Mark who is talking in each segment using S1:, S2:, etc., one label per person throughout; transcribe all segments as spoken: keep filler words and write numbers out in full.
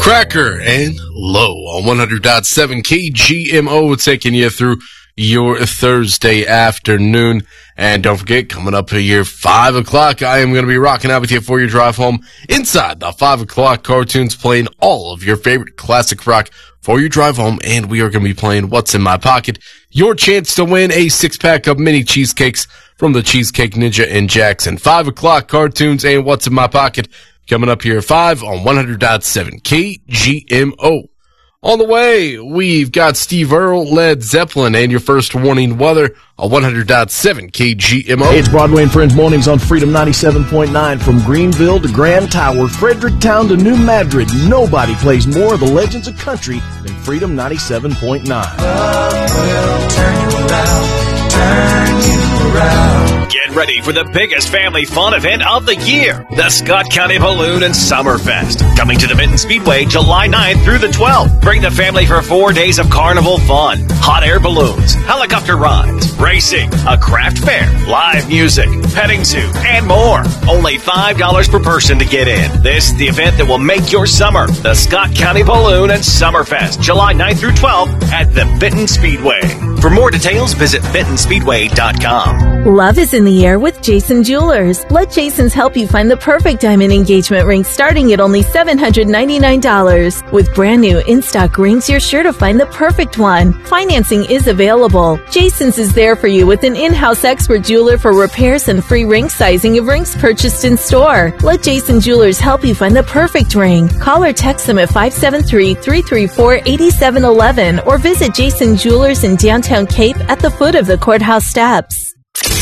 S1: Cracker and Low on one hundred point seven K G M O, taking you through your Thursday afternoon. And don't forget, coming up here, five o'clock, I am going to be rocking out with you for your drive home inside the five o'clock cartoons, playing all of your favorite classic rock for your drive home. And we are going to be playing What's in My Pocket, your chance to win a six-pack of mini cheesecakes from the Cheesecake Ninja in Jackson. five o'clock cartoons and What's in My Pocket coming up here at five on one hundred point seven K G M O. On the way, we've got Steve Earle, Led Zeppelin, and your first warning weather on one hundred point seven K G M O.
S2: Hey, it's Broadway and Friends Mornings on Freedom ninety-seven point nine. From Greenville to Grand Tower, Fredericktown to New Madrid, nobody plays more of the legends of country than Freedom ninety-seven point nine.
S3: Love will turn you around, turn you around.
S4: Get ready for the biggest family fun event of the year, the Scott County Balloon and Summerfest. Coming to the Benton Speedway July ninth through the twelfth. Bring the family for four days of carnival fun, hot air balloons, helicopter rides, racing, a craft fair, live music, petting zoo, and more. Only five dollars per person to get in. This is the event that will make your summer. The Scott County Balloon and Summerfest, July ninth through twelfth at the Benton Speedway. For more details, visit benton speedway dot com.
S5: Love is in the air with Jason Jewelers. Let Jason's help you find the perfect diamond engagement ring starting at only seven hundred ninety-nine dollars. With brand new in-stock rings, you're sure to find the perfect one. Financing is available. Jason's is there for you with an in-house expert jeweler for repairs and free ring sizing of rings purchased in store. Let Jason Jewelers help you find the perfect ring. Call or text them at five seven three, three three four, eight seven one one or visit Jason Jewelers in downtown Cape at the foot of the courthouse steps.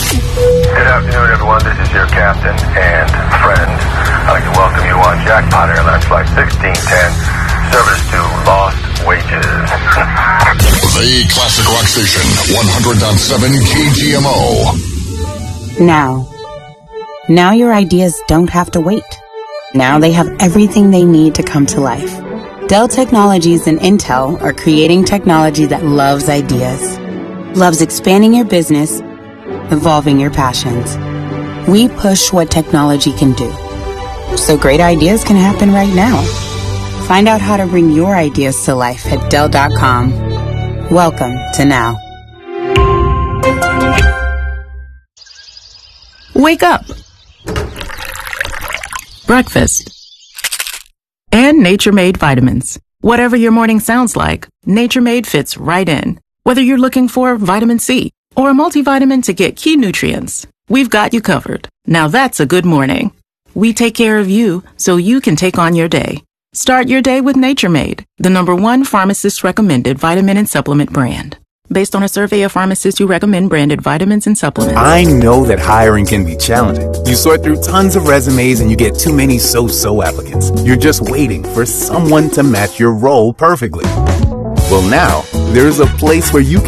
S6: Good afternoon, everyone. This is your captain and friend. I'd like to welcome you on Jackpot Airlines Flight sixteen ten, service to Lost Wages.
S7: The Classic Rock Station, one hundred point seven K G M O.
S8: Now. Now your ideas don't have to wait. Now they have everything they need to come to life. Dell Technologies and Intel are creating technology that loves ideas, loves expanding your business, evolving your passions. We push what technology can do, so great ideas can happen right now. Find out how to bring your ideas to life at Dell dot com. Welcome to Now.
S9: Wake up. Breakfast. And Nature Made vitamins. Whatever your morning sounds like, Nature Made fits right in. Whether you're looking for vitamin C or a multivitamin to get key nutrients, we've got you covered. Now that's a good morning. We take care of you so you can take on your day. Start your day with Nature Made, the number one pharmacist-recommended vitamin and supplement brand. Based on a survey of pharmacists who recommend branded vitamins and supplements.
S10: I know that hiring can be challenging. You sort through tons of resumes and you get too many so-so applicants. You're just waiting for someone to match your role perfectly. Well, now, there's a place where you can